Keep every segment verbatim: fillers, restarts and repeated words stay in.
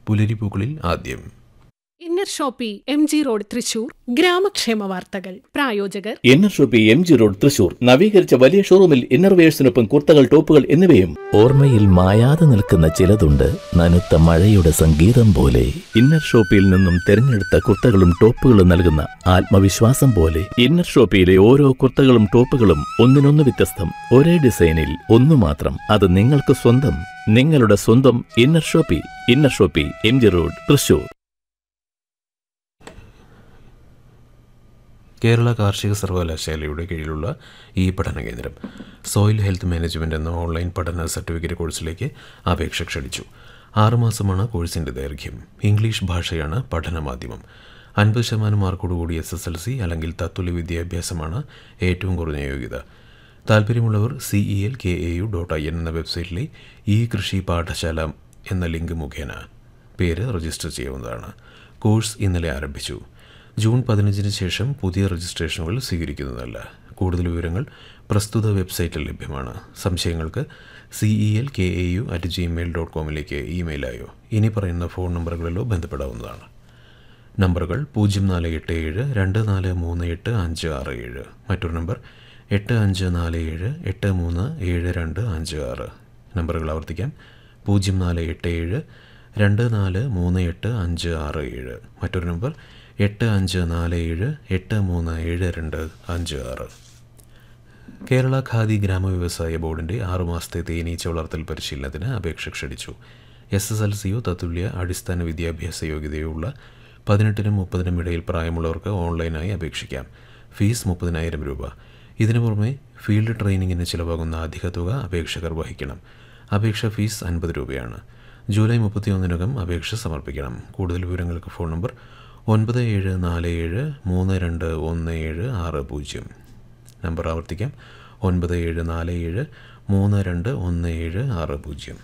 പുലരിപ്പൂക്കളിൽ ആദ്യം inner Shopee M G road Thrissur. ഗ്രാമക്ഷേമ വാർത്തകൾ. പ്രായോജകർ inner Shopee M G road Thrissur. നവീകരിച്ച വലിയ ഷോറൂമിൽ ഇന്നർവെയേഴ്സിനൊപ്പം കുർത്തകൾ, ടോപ്പുകൾ എന്നിവയും. ഓർമ്മയിൽ മായാതെ നിൽക്കുന്ന ചിലതുണ്ട്, നനുത്ത മഴയുടെ സംഗീതം പോലെ. ഇന്നർ ഷോപ്പിയിൽ നിന്നും തിരഞ്ഞെടുത്ത കുർത്തകളും ടോപ്പുകളും നൽകുന്ന ആത്മവിശ്വാസം പോലെ. ഇന്നർ ഷോപ്പിയിലെ ഓരോ കുർത്തകളും ടോപ്പുകളും ഒന്നിനൊന്ന് വ്യത്യസ്തം, ഒരേ ഡിസൈനിൽ ഒന്നു മാത്രം. അത് നിങ്ങൾക്ക് സ്വന്തം, നിങ്ങളുടെ സ്വന്തം inner Shopee. Inner Shopee M G road Thrissur. Kerala കാർഷിക സർവകലാശാലയുടെ കീഴിലുള്ള ഈ പഠന കേന്ദ്രം സോയിൽ ഹെൽത്ത് മാനേജ്മെൻറ്റ് എന്ന ഓൺലൈൻ പഠന സർട്ടിഫിക്കറ്റ് കോഴ്സിലേക്ക് അപേക്ഷ ക്ഷണിച്ചു. ആറുമാസമാണ് കോഴ്സിൻ്റെ ദൈർഘ്യം. ഇംഗ്ലീഷ് ഭാഷയാണ് പഠന മാധ്യമം. അൻപത് ശതമാനം മാർക്കോടുകൂടി എസ് എസ് എൽ സി അല്ലെങ്കിൽ തത്തുല്യ വിദ്യാഭ്യാസമാണ് ഏറ്റവും കുറഞ്ഞ യോഗ്യത. താല്പര്യമുള്ളവർ C E L K A U dot I N എന്ന വെബ്സൈറ്റിലെ ഈ കൃഷി പാഠശാല എന്ന ലിങ്ക് മുഖേന പേര് രജിസ്റ്റർ ചെയ്യാവുന്നതാണ്. കോഴ്സ് ഇന്നലെ ആരംഭിച്ചു. ജൂൺ പതിനഞ്ചിന് ശേഷം പുതിയ രജിസ്ട്രേഷനുകൾ സ്വീകരിക്കുന്നതല്ല. കൂടുതൽ വിവരങ്ങൾ പ്രസ്തുത വെബ്സൈറ്റിൽ ലഭ്യമാണ്. സംശയങ്ങൾക്ക് C E L K A U at Gmail dot കോമിലേക്ക് ഇമെയിലായോ ഇനി പറയുന്ന ഫോൺ നമ്പറുകളിലോ ബന്ധപ്പെടാവുന്നതാണ്. നമ്പറുകൾ പൂജ്യം നാല് എട്ട് ഏഴ് രണ്ട് നാല് മൂന്ന് എട്ട് അഞ്ച് ആറ് ഏഴ്. മറ്റൊരു നമ്പർ എട്ട് അഞ്ച് നാല് ഏഴ് എട്ട് മൂന്ന് ഏഴ് രണ്ട് അഞ്ച് ആറ്. നമ്പറുകൾ ആവർത്തിക്കാം. പൂജ്യം നാല് എട്ട് ഏഴ് രണ്ട് നാല് മൂന്ന് എട്ട് അഞ്ച് ആറ് ഏഴ്. മറ്റൊരു നമ്പർ എട്ട് അഞ്ച് നാല് ഏഴ് എട്ട് മൂന്ന് ഏഴ് രണ്ട് അഞ്ച് ആറ്. കേരള ഖാദി ഗ്രാമവ്യവസായ ബോർഡിൻ്റെ ആറുമാസത്തെ തേനീച്ച വളർത്തൽ പരിശീലനത്തിന് അപേക്ഷ ക്ഷണിച്ചു. എസ് എസ് എൽ സിയോ തത്തുല്യ അടിസ്ഥാന വിദ്യാഭ്യാസ യോഗ്യതയോ ഉള്ള പതിനെട്ടിനും മുപ്പതിനും ഇടയിൽ പ്രായമുള്ളവർക്ക് ഓൺലൈനായി അപേക്ഷിക്കാം. ഫീസ് മുപ്പതിനായിരം രൂപ. ഇതിനു പുറമെ ഫീൽഡ് ട്രെയിനിങ്ങിന് ചിലവാകുന്ന അധിക തുക അപേക്ഷകർ വഹിക്കണം. അപേക്ഷ ഫീസ് അൻപത് രൂപയാണ്. ജൂലൈ മുപ്പത്തിയൊന്നിനകം അപേക്ഷ സമർപ്പിക്കണം. കൂടുതൽ വിവരങ്ങൾക്ക് ഫോൺ നമ്പർ ഒൻപത് ഏഴ് നാല് ഏഴ് മൂന്ന് രണ്ട് ഒന്ന് ഏഴ് ആറ് പൂജ്യം. നമ്പർ ആവർത്തിക്കാം. ഒൻപത് ഏഴ് നാല് ഏഴ് മൂന്ന് രണ്ട് ഒന്ന് ഏഴ് ആറ് പൂജ്യം.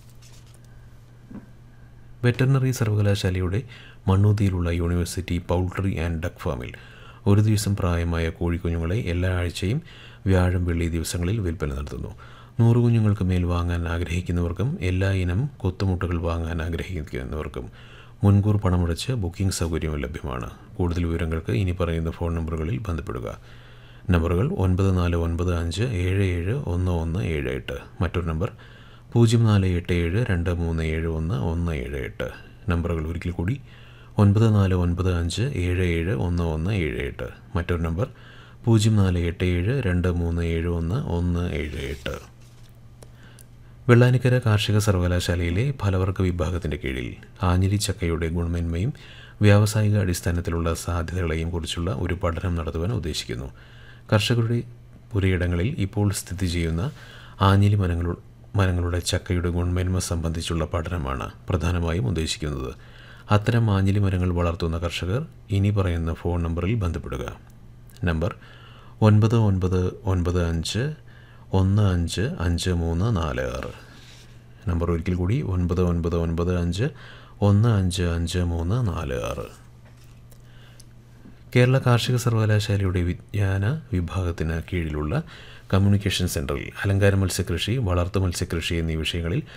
വെറ്ററിനറി സർവകലാശാലയുടെ മണ്ണുതിയിലുള്ള യൂണിവേഴ്സിറ്റി പൗൾട്രി ആൻഡ് ഡക്ക് ഫാമിൽ ഒരു ദിവസം പ്രായമായ കോഴിക്കുഞ്ഞുങ്ങളെ എല്ലാ ആഴ്ചയും വ്യാഴം വെള്ളി ദിവസങ്ങളിൽ വിൽപ്പന നടത്തുന്നു. നൂറ് കുഞ്ഞുങ്ങൾക്ക് മേൽ വാങ്ങാൻ ആഗ്രഹിക്കുന്നവർക്കും എല്ലാ ഇനം കൊത്തുമുട്ടകൾ വാങ്ങാൻ ആഗ്രഹിക്കുന്നവർക്കും മുൻകൂർ പണമടച്ച് ബുക്കിംഗ് സൗകര്യവും ലഭ്യമാണ്. കൂടുതൽ വിവരങ്ങൾക്ക് ഇനി പറയുന്ന ഫോൺ നമ്പറുകളിൽ ബന്ധപ്പെടുക. നമ്പറുകൾ ഒൻപത് നാല് ഒൻപത് അഞ്ച് ഏഴ് ഏഴ് ഒന്ന് ഒന്ന് ഏഴ് എട്ട്. മറ്റൊരു നമ്പർ പൂജ്യം നാല് എട്ട് ഏഴ് രണ്ട് മൂന്ന് ഏഴ് ഒന്ന് ഒന്ന് ഏഴ് എട്ട്. നമ്പറുകൾ ഒരിക്കൽ കൂടി ഒൻപത് നാല് ഒൻപത് അഞ്ച് ഏഴ് ഏഴ് ഒന്ന് ഒന്ന് ഏഴ് എട്ട്. മറ്റൊരു നമ്പർ പൂജ്യം നാല് എട്ട് ഏഴ് രണ്ട് മൂന്ന് ഏഴ് ഒന്ന് ഒന്ന് ഏഴ് എട്ട്. വെള്ളാനിക്കര കാർഷിക സർവകലാശാലയിലെ ഫലവർഗ വിഭാഗത്തിൻ്റെ കീഴിൽ ആഞ്ഞിലി ചക്കയുടെ ഗുണമേന്മയും വ്യാവസായിക അടിസ്ഥാനത്തിലുള്ള സാധ്യതകളെയും കുറിച്ചുള്ള ഒരു പഠനം നടത്തുവാൻ ഉദ്ദേശിക്കുന്നു. കർഷകരുടെ പുരയിടങ്ങളിൽ ഇപ്പോൾ സ്ഥിതി ചെയ്യുന്ന ആഞ്ഞിലി മരങ്ങളു മരങ്ങളുടെ ചക്കയുടെ ഗുണമേന്മ സംബന്ധിച്ചുള്ള പഠനമാണ് പ്രധാനമായും ഉദ്ദേശിക്കുന്നത്. അത്തരം ആഞ്ഞിലി മരങ്ങൾ വളർത്തുന്ന കർഷകർ ഇനി പറയുന്ന ഫോൺ നമ്പറിൽ ബന്ധപ്പെടുക. നമ്പർ ഒൻപത് ഒൻപത് ഒൻപത് അഞ്ച് ഒന്ന് അഞ്ച് അഞ്ച് മൂന്ന് നാല് ആറ്. നമ്പർ ഒരിക്കൽ കൂടി ഒൻപത് ഒൻപത് ഒൻപത് അഞ്ച് ഒന്ന് അഞ്ച് അഞ്ച് മൂന്ന് നാല് ആറ്. കേരള കാർഷിക സർവകലാശാലയുടെ വിജ്ഞാന വിഭാഗത്തിന് കീഴിലുള്ള കമ്മ്യൂണിക്കേഷൻ സെൻറ്ററിൽ അലങ്കാര മത്സ്യകൃഷി, വളർത്തു മത്സ്യകൃഷി എന്നീ വിഷയങ്ങളിൽ